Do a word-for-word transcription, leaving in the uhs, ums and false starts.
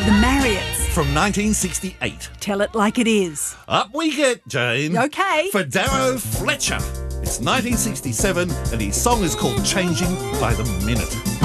The Marriotts. From nineteen sixty-eight. Tell it like it is. Up we get, Jane. Okay. For Darrow Fletcher. It's nineteen sixty-seven and his song is called Changing by the Minute.